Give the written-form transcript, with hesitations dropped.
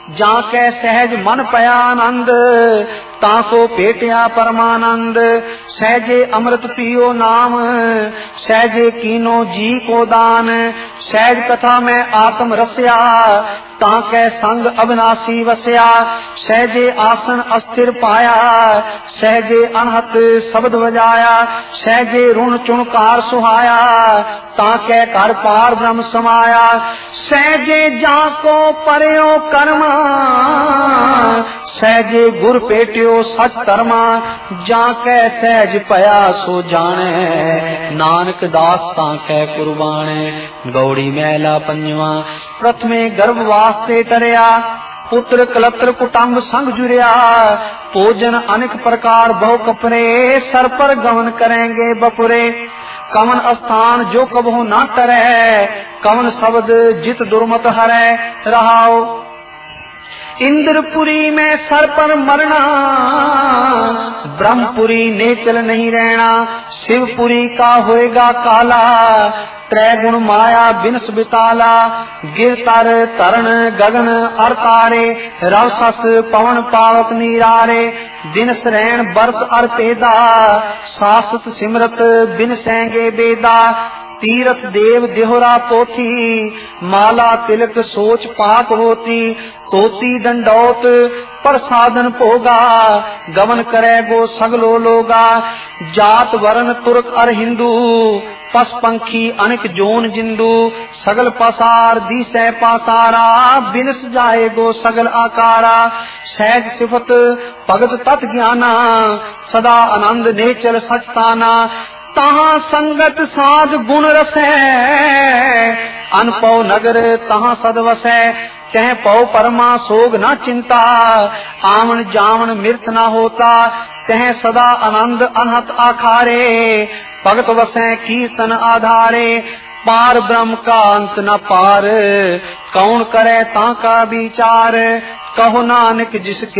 जाके सहज मन पया आनंद, ताको पेटिया परमानंद। सहजे अमृत पियो नाम, सहजे कीनो जी को दान। सहज कथा में आत्म रस्या, ताके संग अविनाशी वस्या। सहजे आसन अस्थिर पाया, सहजे अनहत शब्द बजाया। सहजे ऋण चुणकार सुहाया, ताके कर पार ब्रह्म समाया। सहजे जाको परयो कर्मा, सहजे गुर पेटियो सच धर्मा। जाके सहज पया सो जाने, नानक दास ताके कुर्बाने। गौड़ी महला पंजवा। प्रथमे गर्भ वास्ते टरिया, पुत्र कलत्र कुटुंब संग जुरिया। भोजन अनेक प्रकार बहु कपरे, सर पर गमन करेंगे बपुरे। कवन स्थान जो कबहु न टरे, कवन शब्द जित दुर्मत हरे। रहाओ इंद्रपुरी में सर पर मरना, ब्रह्मपुरी नेचल नहीं रहना। शिवपुरी का होएगा काला, त्रैगुण माया बिनस बिताला। गिरतर तरण गगन अर तारे, रवसस पवन पावक नीरारे। दिन सरैन बरस अर पेदा, सासत सिमरत बिन सैंगे बेदा। तीरथ देव देहरा पोथी, माला तिलक सोच पाक होती। तोती दंडौत प्रसादन भोगा, गमन करे गो सगलो लोगा। जात वरण तुर्क अर हिंदू, पस पंखी अनेक जोन जिंदू। सगल पसार दिसै पासारा, बिनस जाए गो सगल आकारा। सहज सिफत भगत तत् ज्ञाना, सदा आनंद नेचल सचताना। तहाँ संगत साध गुण रसै, अनपौ नगर तहाँ सदवसै। तह पौ परमा सोग न चिंता, आवन जावन मृत न होता। तह सदा आनंद अनहत आखारे, भगत वसै कीर्तन आधारे। पार ब्रह्म का अंत न पार, कौन करे ताका विचार। कहो नानक जिसके